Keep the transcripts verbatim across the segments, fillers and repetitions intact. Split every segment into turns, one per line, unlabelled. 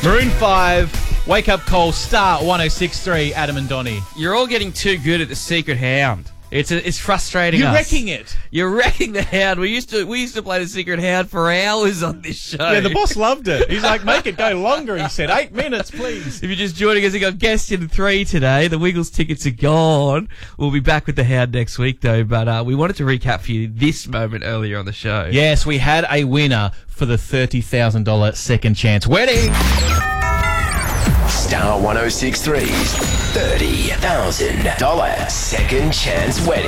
Maroon five, Wake Up Call, Star one oh six point three, Adam and Donnie.
You're all getting too good at the Secret Hound. It's a, it's frustrating
You're
us.
wrecking it.
You're wrecking the Hound. We used to we used to play the Secret Hound for hours on this show.
Yeah, the boss loved it. He's like, make it go longer. He said, eight minutes, please.
If you're just joining us, we got guest in three today. The Wiggles tickets are gone. We'll be back with the Hound next week, though. But uh, we wanted to recap for you this moment earlier on the show.
Yes, we had a winner for the thirty thousand dollars second chance wedding.
Star one oh six point three's thirty thousand dollars second chance wedding.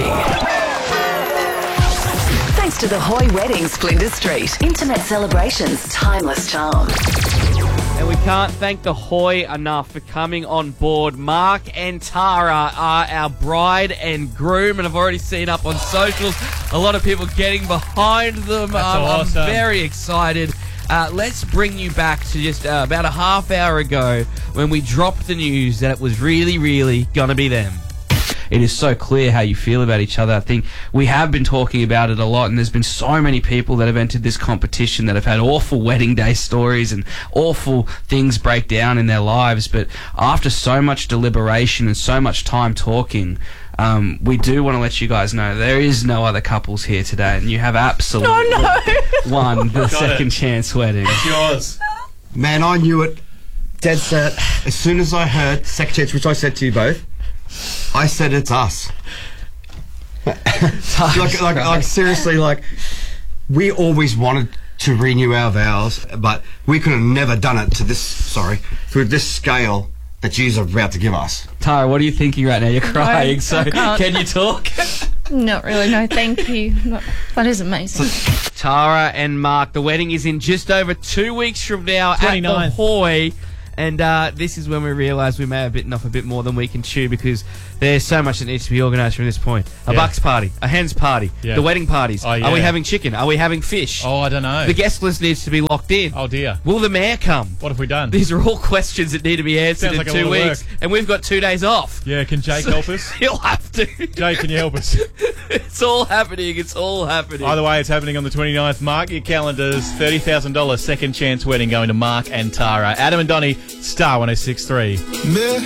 Thanks to the Hoy Weddings, Flinders Street. Intimate celebrations, timeless charm.
And we can't thank the Hoy enough for coming on board. Mark and Tara are our bride and groom, and I've already seen up on socials a lot of people getting behind them.
That's
um,
awesome.
I'm very excited. Uh, let's bring you back to just uh, about a half hour ago when we dropped the news that it was really, really going to be them. It is so clear how you feel about each other. I think we have been talking about it a lot, and there's been so many people that have entered this competition that have had awful wedding day stories and awful things break down in their lives. But after so much deliberation and so much time talking, um, we do want to let you guys know there is no other couples here today, and you have absolutely
Oh, no.
won the
Got
second
it.
chance wedding.
It's yours.
Man, I knew it dead set. As soon as I heard second chance, which I said to you both, I said it's us. like, like, like, seriously, like, we always wanted to renew our vows, but we could have never done it to this, sorry, through this scale that you are about to give us.
Tara, what are you thinking right now? You're crying,
I
so
can't.
can you talk?
Not really, no, thank you. Not, that is amazing.
Tara and Mark, the wedding is in just over two weeks from now at the
twenty-ninth.
Hoy. And uh, this is when we realise we may have bitten off a bit more than we can chew, because there's so much that needs to be organised from this point. A
Yeah.
bucks party, a hens party,
Yeah.
the wedding parties.
Oh,
Are
yeah.
we having chicken? Are we having fish?
Oh, I don't know.
The guest list needs to be locked in.
Oh, dear.
Will the mayor come?
What have we done?
These are all questions that need to be answered
Sounds
in
like a
two
lot of
weeks.
work.
And we've got two days off.
Yeah, can Jake help us?
He'll have to.
Jake, can you help us?
It's all happening. It's all happening.
Either way, it's happening on the twenty-ninth. Mark your calendars. thirty thousand dollars second chance wedding going to Mark and Tara. Adam and Donnie, Star one oh six point three.
Me